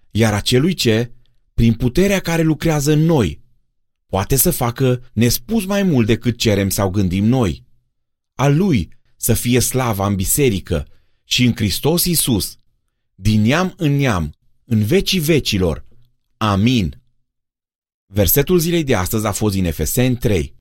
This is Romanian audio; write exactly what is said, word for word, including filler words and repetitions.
iar acelui ce, prin puterea care lucrează în noi, poate să facă nespus mai mult decât cerem sau gândim noi. A Lui să fie slava în biserică și în Hristos Iisus, din neam în neam, în vecii vecilor. Amin. Versetul zilei de astăzi a fost din Efeseni trei.